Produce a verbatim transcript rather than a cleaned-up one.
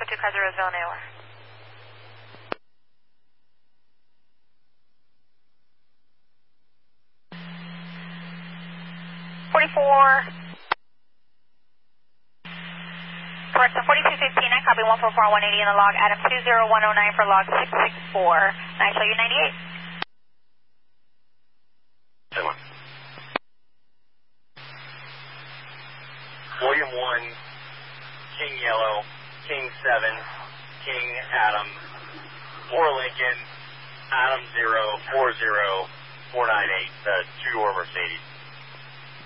two Kaiser Roseville, N A O R. forty-four. Correction, forty-two fifteen, I copy one four four one eighty in the log. Adam two zero one zero nine for log six six four. I show you ninety-eight. Same one. William one, King Yellow, King seven, King Adam, four Lincoln, Adam zero, four zero, four nine eight, uh, two-door Mercedes.